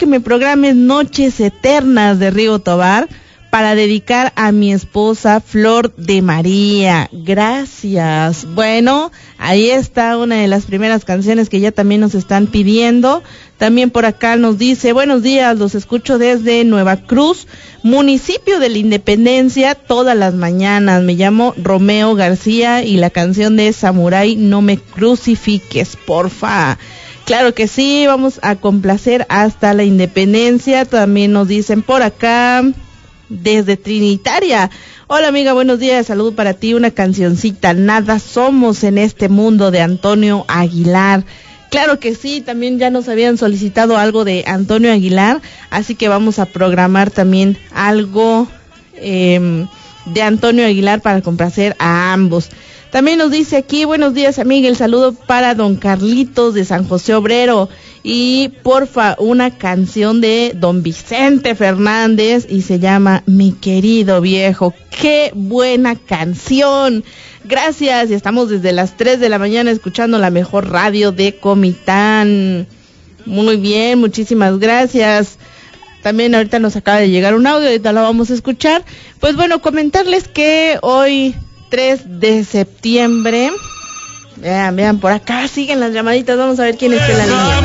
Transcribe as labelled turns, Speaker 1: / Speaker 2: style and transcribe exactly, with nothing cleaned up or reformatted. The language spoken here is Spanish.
Speaker 1: que me programes Noches Eternas de Rigo Tobar para dedicar a mi esposa Flor de María. Gracias. Bueno, ahí está una de las primeras canciones que ya también nos están pidiendo. También por acá nos dice, buenos días, los escucho desde Nueva Cruz, municipio de la Independencia, todas las mañanas. Me llamo Romeo García y la canción de Samurai, No me crucifiques, porfa. Claro que sí, vamos a complacer hasta la Independencia. También nos dicen por acá, desde Trinitaria. Hola amiga, buenos días, saludo para ti, una cancioncita, Nada somos en este mundo, de Antonio Aguilar. Claro que sí, también ya nos habían solicitado algo de Antonio Aguilar, así que vamos a programar también algo eh, de Antonio Aguilar para complacer a ambos. También nos dice aquí, buenos días amiga, el saludo para don Carlitos de San José Obrero y porfa una canción de don Vicente Fernández y se llama Mi querido viejo. ¡Qué buena canción! Gracias, y estamos desde las tres de la mañana escuchando la mejor radio de Comitán. Muy bien, muchísimas gracias. También ahorita nos acaba de llegar un audio, ahorita lo vamos a escuchar. Pues bueno, comentarles que hoy tres de septiembre, vean, vean, por acá siguen las llamaditas, vamos a ver quién está en la línea.